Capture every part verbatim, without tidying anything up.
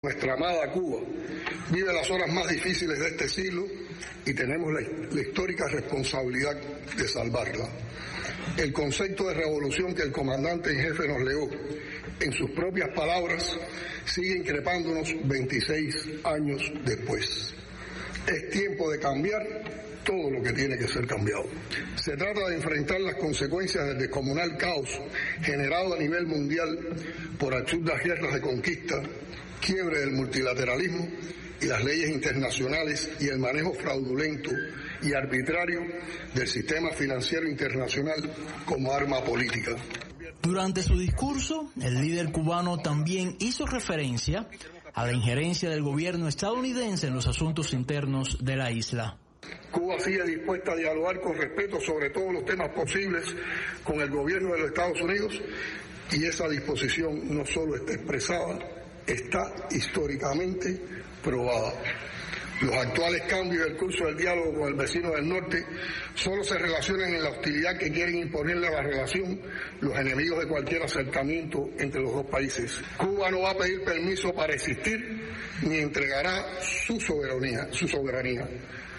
Nuestra amada Cuba vive las horas más difíciles de este siglo y tenemos la, la histórica responsabilidad de salvarla. El concepto de revolución que el comandante en jefe nos legó, en sus propias palabras, sigue increpándonos veintiséis años después. Es tiempo de cambiar todo lo que tiene que ser cambiado. Se trata de enfrentar las consecuencias del descomunal caos generado a nivel mundial por absurdas guerras de conquista, quiebre del multilateralismo y las leyes internacionales y el manejo fraudulento y arbitrario del sistema financiero internacional como arma política. Durante su discurso, el líder cubano también hizo referencia a la injerencia del gobierno estadounidense en los asuntos internos de la isla. Cuba sigue dispuesta a dialogar con respeto sobre todos los temas posibles con el gobierno de los Estados Unidos y esa disposición no solo está expresada, está históricamente probada. Los actuales cambios del curso del diálogo con el vecino del norte solo se relacionan en la hostilidad que quieren imponerle a la relación los enemigos de cualquier acercamiento entre los dos países. Cuba no va a pedir permiso para existir ni entregará su soberanía, su soberanía.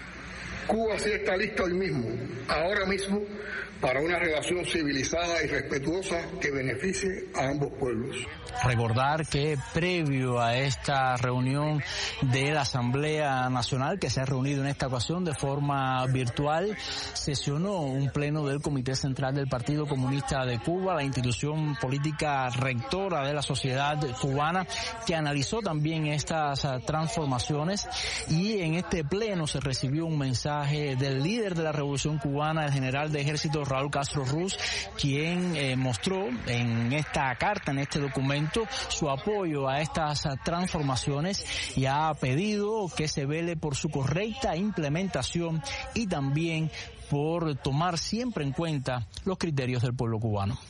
Cuba sí está lista hoy mismo, ahora mismo, para una relación civilizada y respetuosa que beneficie a ambos pueblos. Recordar que previo a esta reunión de la Asamblea Nacional, que se ha reunido en esta ocasión de forma virtual, sesionó un pleno del Comité Central del Partido Comunista de Cuba, la institución política rectora de la sociedad cubana, que analizó también estas transformaciones, y en este pleno se recibió un mensaje del líder de la Revolución Cubana, el general de ejército Raúl Castro Ruz, quien eh, mostró en esta carta, en este documento, su apoyo a estas transformaciones y ha pedido que se vele por su correcta implementación y también por tomar siempre en cuenta los criterios del pueblo cubano.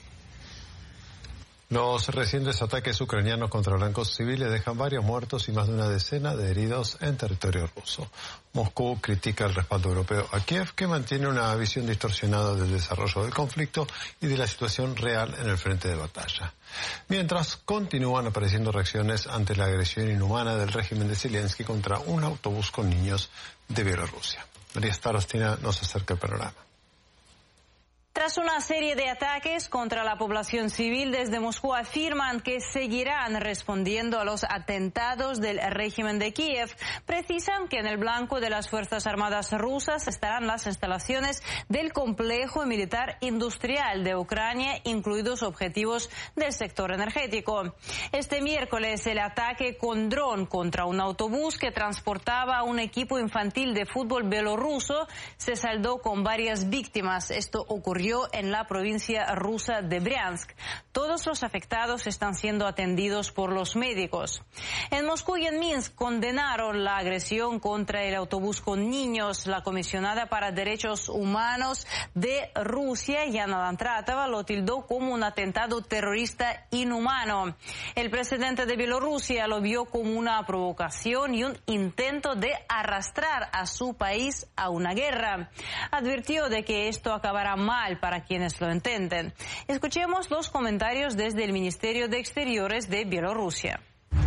Los recientes ataques ucranianos contra blancos civiles dejan varios muertos y más de una decena de heridos en territorio ruso. Moscú critica el respaldo europeo a Kiev, que mantiene una visión distorsionada del desarrollo del conflicto y de la situación real en el frente de batalla. Mientras, continúan apareciendo reacciones ante la agresión inhumana del régimen de Zelensky contra un autobús con niños de Bielorrusia. María Starostina nos acerca el panorama. Tras una serie de ataques contra la población civil, desde Moscú afirman que seguirán respondiendo a los atentados del régimen de Kiev. Precisan que en el blanco de las Fuerzas Armadas rusas estarán las instalaciones del complejo militar industrial de Ucrania, incluidos objetivos del sector energético. Este miércoles, el ataque con dron contra un autobús que transportaba un equipo infantil de fútbol bielorruso se saldó con varias víctimas. Esto ocurrió en la provincia rusa de Briansk. Todos los afectados están siendo atendidos por los médicos. En Moscú y en Minsk condenaron la agresión contra el autobús con niños. La comisionada para derechos humanos de Rusia, Yana Landratova, lo tildó como un atentado terrorista inhumano. El presidente de Bielorrusia lo vio como una provocación y un intento de arrastrar a su país a una guerra. Advirtió de que esto acabará mal para quienes lo intenten. Escuchemos los comentarios desde el Ministerio de Exteriores de Bielorrusia.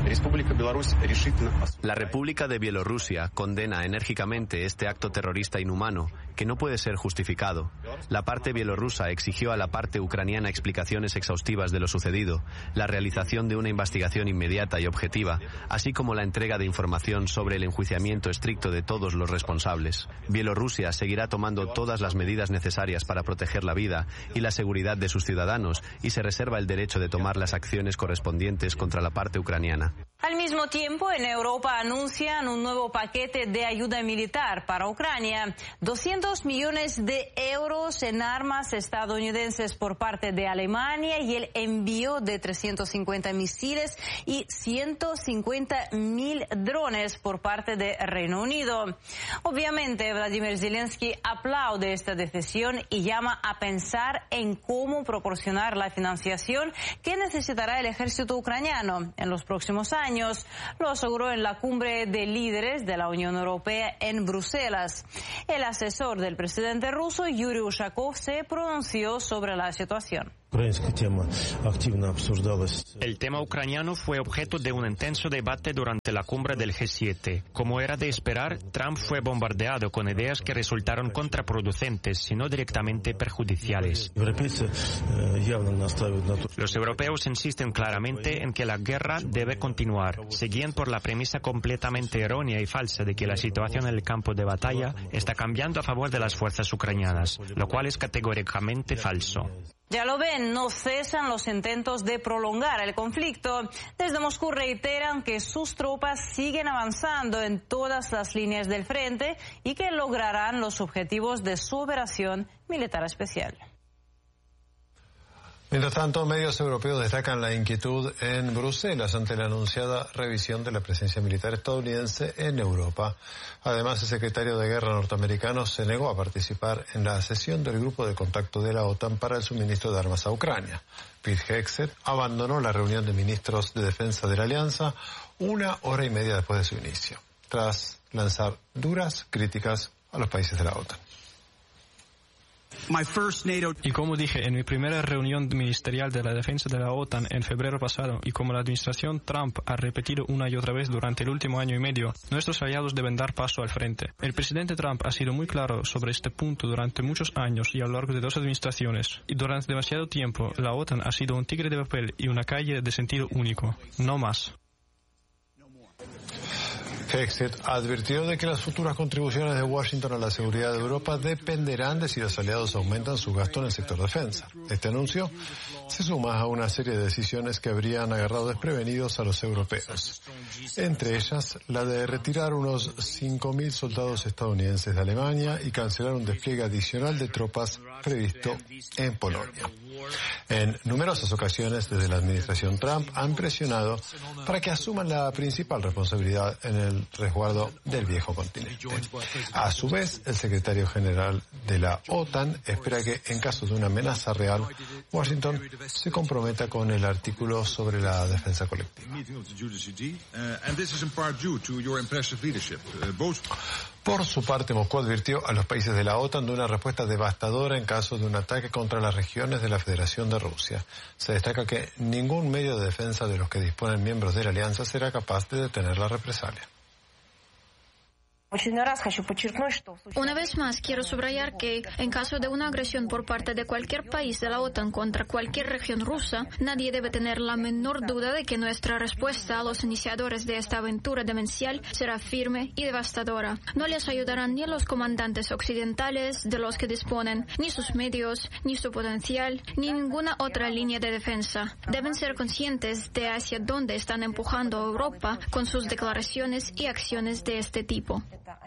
La República de Bielorrusia condena enérgicamente este acto terrorista inhumano que no puede ser justificado. La parte bielorrusa exigió a la parte ucraniana explicaciones exhaustivas de lo sucedido, la realización de una investigación inmediata y objetiva, así como la entrega de información sobre el enjuiciamiento estricto de todos los responsables. Bielorrusia seguirá tomando todas las medidas necesarias para proteger la vida y la seguridad de sus ciudadanos y se reserva el derecho de tomar las acciones correspondientes contra la parte ucraniana. Al mismo tiempo, en Europa anuncian un nuevo paquete de ayuda militar para Ucrania. doscientos millones de euros en armas estadounidenses por parte de Alemania y el envío de trescientos cincuenta misiles y ciento cincuenta mil drones por parte de Reino Unido. Obviamente, Vladimir Zelensky aplaude esta decisión y llama a pensar en cómo proporcionar la financiación que necesitará el ejército ucraniano en los próximos años. Lo aseguró en la cumbre de líderes de la Unión Europea en Bruselas. El asesor del presidente ruso, Yuri Ushakov, se pronunció sobre la situación. El tema ucraniano fue objeto de un intenso debate durante la cumbre del G siete. Como era de esperar, Trump fue bombardeado con ideas que resultaron contraproducentes, sino directamente perjudiciales. Los europeos insisten claramente en que la guerra debe continuar. Se guían por la premisa completamente errónea y falsa de que la situación en el campo de batalla está cambiando a favor de las fuerzas ucranianas, lo cual es categóricamente falso. Ya lo ven, no cesan los intentos de prolongar el conflicto. Desde Moscú reiteran que sus tropas siguen avanzando en todas las líneas del frente y que lograrán los objetivos de su operación militar especial. Mientras tanto, medios europeos destacan la inquietud en Bruselas ante la anunciada revisión de la presencia militar estadounidense en Europa. Además, el secretario de Guerra norteamericano se negó a participar en la sesión del grupo de contacto de la OTAN para el suministro de armas a Ucrania. Pete Hegseth abandonó la reunión de ministros de defensa de la alianza una hora y media después de su inicio, tras lanzar duras críticas a los países de la OTAN. Y como dije en mi primera reunión ministerial de la defensa de la OTAN en febrero pasado, y como la administración Trump ha repetido una y otra vez durante el último año y medio, nuestros aliados deben dar paso al frente. El presidente Trump ha sido muy claro sobre este punto durante muchos años y a lo largo de dos administraciones. Y durante demasiado tiempo, la OTAN ha sido un tigre de papel y una calle de sentido único. No más. Hegseth advirtió de que las futuras contribuciones de Washington a la seguridad de Europa dependerán de si los aliados aumentan su gasto en el sector defensa. Este anuncio se suma a una serie de decisiones que habrían agarrado desprevenidos a los europeos, entre ellas la de retirar unos cinco mil soldados estadounidenses de Alemania y cancelar un despliegue adicional de tropas previsto en Polonia. En numerosas ocasiones desde la administración Trump han presionado para que asuman la principal responsabilidad en el resguardo del viejo continente. A su vez, el secretario general de la OTAN espera que, en caso de una amenaza real, Washington se comprometa con el artículo sobre la defensa colectiva. Por su parte, Moscú advirtió a los países de la OTAN de una respuesta devastadora en caso de un ataque contra las regiones de la Federación de Rusia. Se destaca que ningún medio de defensa de los que disponen miembros de la alianza será capaz de detener la represalia. Una vez más, quiero subrayar que, en caso de una agresión por parte de cualquier país de la OTAN contra cualquier región rusa, nadie debe tener la menor duda de que nuestra respuesta a los iniciadores de esta aventura demencial será firme y devastadora. No les ayudarán ni los comandantes occidentales de los que disponen, ni sus medios, ni su potencial, ni ninguna otra línea de defensa. Deben ser conscientes de hacia dónde están empujando a Europa con sus declaraciones y acciones de este tipo.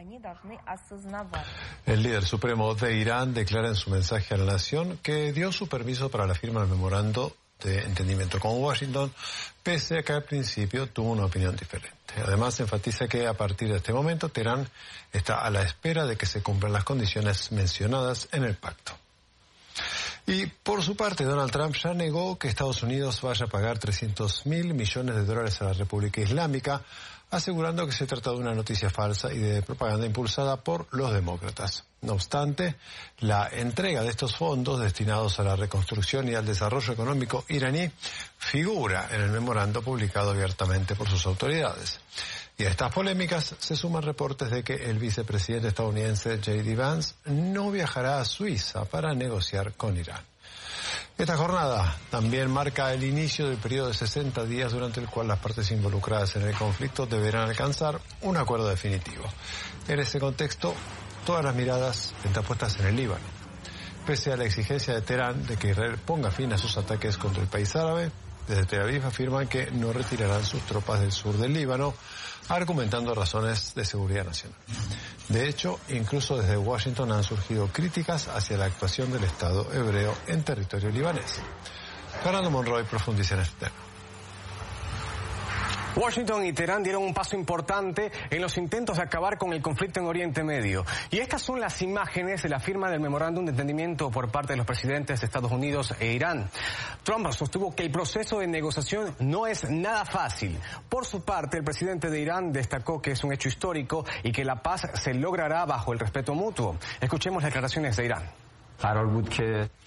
El líder supremo de Irán declara en su mensaje a la nación que dio su permiso para la firma del memorando de entendimiento con Washington, pese a que al principio tuvo una opinión diferente. Además, enfatiza que a partir de este momento Teherán está a la espera de que se cumplan las condiciones mencionadas en el pacto. Y por su parte, Donald Trump ya negó que Estados Unidos vaya a pagar trescientos mil millones de dólares a la República Islámica, asegurando que se trata de una noticia falsa y de propaganda impulsada por los demócratas. No obstante, la entrega de estos fondos destinados a la reconstrucción y al desarrollo económico iraní figura en el memorando publicado abiertamente por sus autoridades. Y a estas polémicas se suman reportes de que el vicepresidente estadounidense J D Vance no viajará a Suiza para negociar con Irán. Esta jornada también marca el inicio del periodo de sesenta días durante el cual las partes involucradas en el conflicto deberán alcanzar un acuerdo definitivo. En ese contexto, todas las miradas están puestas en el Líbano. Pese a la exigencia de Teherán de que Israel ponga fin a sus ataques contra el país árabe, desde Tel Aviv afirman que no retirarán sus tropas del sur del Líbano, argumentando razones de seguridad nacional. De hecho, incluso desde Washington han surgido críticas hacia la actuación del Estado hebreo en territorio libanés. Fernando Monroy profundiza en este tema. Washington y Teherán dieron un paso importante en los intentos de acabar con el conflicto en Oriente Medio. Y estas son las imágenes de la firma del memorándum de entendimiento por parte de los presidentes de Estados Unidos e Irán. Trump sostuvo que el proceso de negociación no es nada fácil. Por su parte, el presidente de Irán destacó que es un hecho histórico y que la paz se logrará bajo el respeto mutuo. Escuchemos las declaraciones de Irán.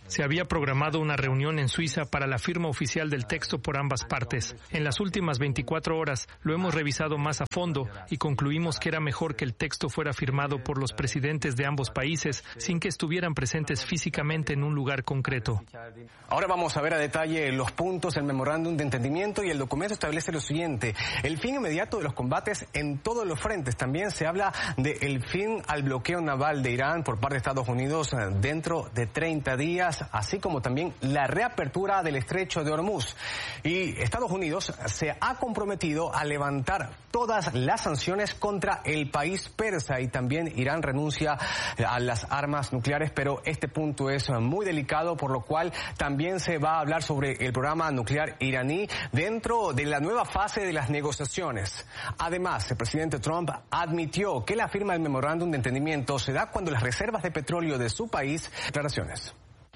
Se había programado una reunión en Suiza para la firma oficial del texto por ambas partes. En las últimas veinticuatro horas lo hemos revisado más a fondo y concluimos que era mejor que el texto fuera firmado por los presidentes de ambos países sin que estuvieran presentes físicamente en un lugar concreto. Ahora vamos a ver a detalle los puntos del memorándum de entendimiento, y el documento establece lo siguiente: el fin inmediato de los combates en todos los frentes. También se habla del fin al bloqueo naval de Irán por parte de Estados Unidos dentro de treinta días, así como también la reapertura del estrecho de Hormuz. Y Estados Unidos se ha comprometido a levantar todas las sanciones contra el país persa, y también Irán renuncia a las armas nucleares, pero este punto es muy delicado, por lo cual también se va a hablar sobre el programa nuclear iraní dentro de la nueva fase de las negociaciones. Además, el presidente Trump admitió que la firma del memorándum de entendimiento se da cuando las reservas de petróleo de su país. Declaraciones.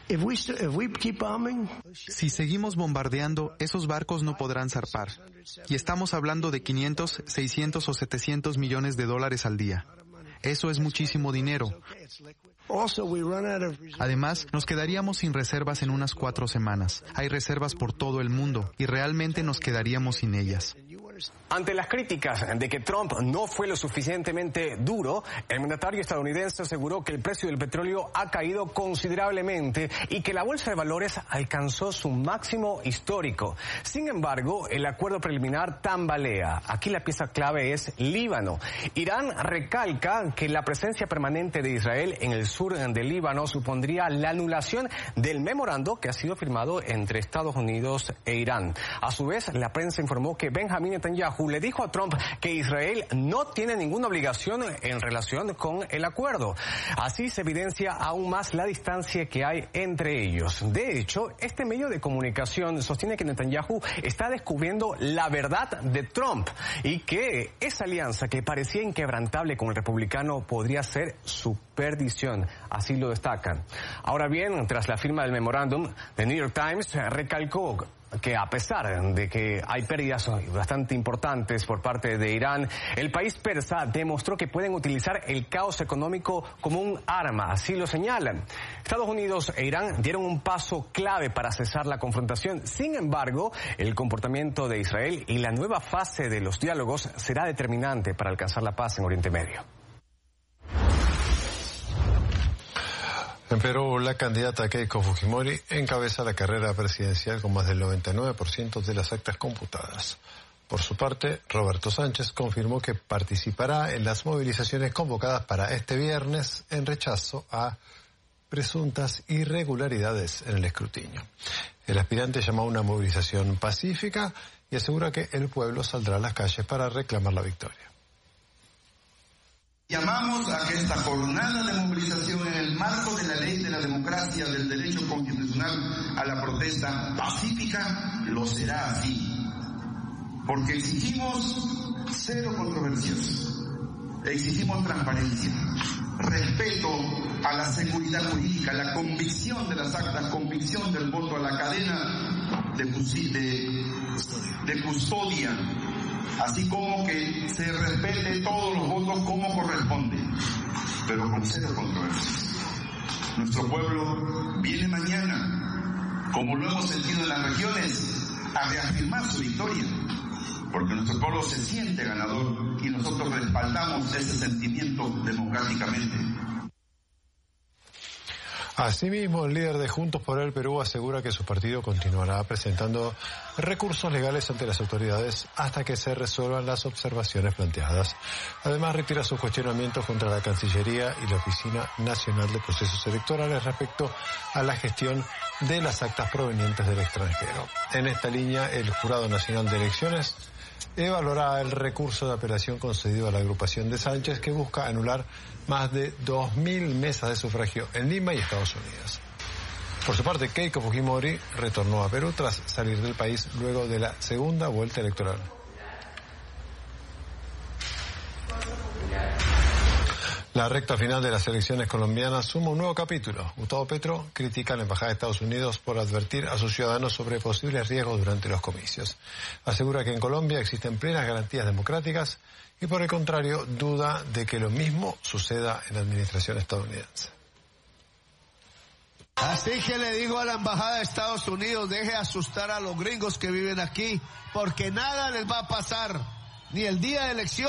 Si seguimos bombardeando, esos barcos no podrán zarpar. Y estamos hablando de quinientos, seiscientos o setecientos millones de dólares al día. Eso es muchísimo dinero. Además, nos quedaríamos sin reservas en unas cuatro semanas. Hay reservas por todo el mundo y realmente nos quedaríamos sin ellas. Ante las críticas de que Trump no fue lo suficientemente duro, el mandatario estadounidense aseguró que el precio del petróleo ha caído considerablemente y que la bolsa de valores alcanzó su máximo histórico. Sin embargo, el acuerdo preliminar tambalea. Aquí la pieza clave es Líbano. Irán recalca que la presencia permanente de Israel en el sur del Líbano supondría la anulación del memorando que ha sido firmado entre Estados Unidos e Irán. A su vez, la prensa informó que Benjamín Netanyahu le dijo a Trump que Israel no tiene ninguna obligación en relación con el acuerdo. Así se evidencia aún más la distancia que hay entre ellos. De hecho, este medio de comunicación sostiene que Netanyahu está descubriendo la verdad de Trump y que esa alianza que parecía inquebrantable con el republicano podría ser su perdición. Así lo destacan. Ahora bien, tras la firma del memorándum, The New York Times recalcó que a pesar de que hay pérdidas bastante importantes por parte de Irán, el país persa demostró que pueden utilizar el caos económico como un arma, así lo señalan. Estados Unidos e Irán dieron un paso clave para cesar la confrontación. Sin embargo, el comportamiento de Israel y la nueva fase de los diálogos será determinante para alcanzar la paz en Oriente Medio. En Perú, la candidata Keiko Fujimori encabeza la carrera presidencial con más del noventa y nueve por ciento de las actas computadas. Por su parte, Roberto Sánchez confirmó que participará en las movilizaciones convocadas para este viernes en rechazo a presuntas irregularidades en el escrutinio. El aspirante llamó a una movilización pacífica y asegura que el pueblo saldrá a las calles para reclamar la victoria. Llamamos a que esta jornada de movilización en el marco de la ley de la democracia, del derecho constitucional a la protesta pacífica, lo será así. Porque exigimos cero controversias, exigimos transparencia, respeto a la seguridad jurídica, la convicción de las actas, convicción del voto, a la cadena de, de, de custodia, así como que se respete todos los votos como corresponde, pero con cero controversias. Nuestro pueblo viene mañana, como lo hemos sentido en las regiones, a reafirmar su victoria, porque nuestro pueblo se siente ganador y nosotros respaldamos ese sentimiento democráticamente. Asimismo, el líder de Juntos por el Perú asegura que su partido continuará presentando recursos legales ante las autoridades hasta que se resuelvan las observaciones planteadas. Además, retira sus cuestionamientos contra la Cancillería y la Oficina Nacional de Procesos Electorales respecto a la gestión de las actas provenientes del extranjero. En esta línea, el Jurado Nacional de Elecciones evaluará el recurso de apelación concedido a la agrupación de Sánchez, que busca anular más de dos mil mesas de sufragio en Lima y Estados Unidos. Por su parte, Keiko Fujimori retornó a Perú tras salir del país luego de la segunda vuelta electoral. La recta final de las elecciones colombianas suma un nuevo capítulo. Gustavo Petro critica a la Embajada de Estados Unidos por advertir a sus ciudadanos sobre posibles riesgos durante los comicios. Asegura que en Colombia existen plenas garantías democráticas y, por el contrario, duda de que lo mismo suceda en la administración estadounidense. Así que le digo a la embajada de Estados Unidos, deje asustar a los gringos que viven aquí, porque nada les va a pasar, ni el día de elección.